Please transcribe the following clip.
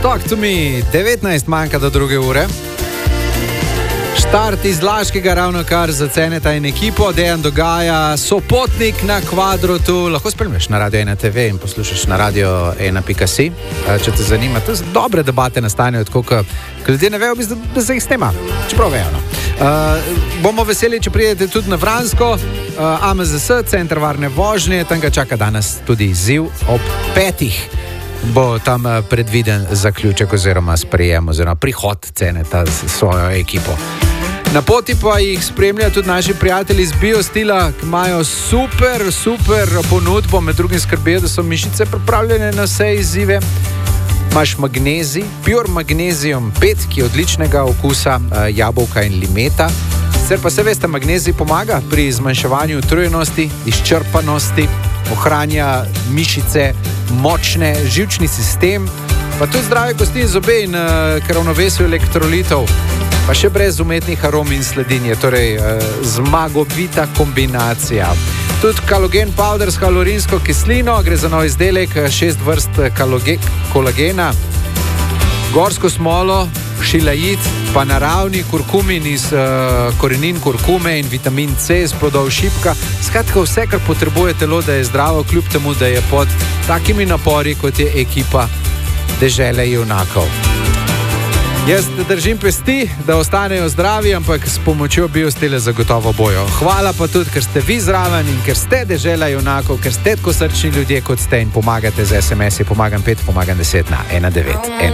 Talk to me, 19 manjka do 2. ure. Štart iz Laškega ravno kar za Ceneta in ekipo. Dejan Dogaja, sopotnik na kvadrotu. Lahko spremljaš na Radio 1 TV in poslušaš na Radio 1.si, če te zanima. To so dobre debate nastanejo, tako kot ljudje ne vejo, da se jih snema. Čeprav vejo, no. Bomo veseli, če pridete tudi na Vransko, AMZS, Center varne vožnje. Tam ga čaka danes tudi izziv ob 5. Bo tam predviden zaključek oziroma sprejem oziroma prihod Ceneta s svojo ekipo. Na poti pa jih spremlja tudi naši prijatelji iz Biostila, ki imajo super ponudbo, med drugim skrbijo, da so mišice pripravljene na vse izzive. Imaš magnezij, Pure Magnesium 5, ki je odličnega okusa, jabolka in limeta. Sicer pa se veste, magnezij pomaga pri zmanjševanju utrujenosti, izčrpanosti, ohranja mišice močne, živčni sistem, pa tudi zdrave kosti in zobe in ravnovesje elektrolitov, pa še brez umetnih arom in sledinje, torej zmagovita kombinacija. Tudi Kalogen powder s hialurinsko kislino, gre za nov izdelek, 6 vrst kolagena, gorsko smolo, šilajit, pa naravni kurkumin iz korenin kurkume in vitamin C iz plodov šipka. Skratka, vse, kar potrebuje telo, da je zdravo, kljub temu, da je pod takimi napori, kot je ekipa Dežele junakov. Jaz držim pesti, da ostanejo zdravi, ampak s pomočjo Biostila zagotovo bojo. Hvala pa tudi, ker ste vi zraven in ker ste Dežela junakov, ker ste tako srčni ljudje, kot ste in pomagate z SMS-i. Pomagam 5, pomagam 10 na 19.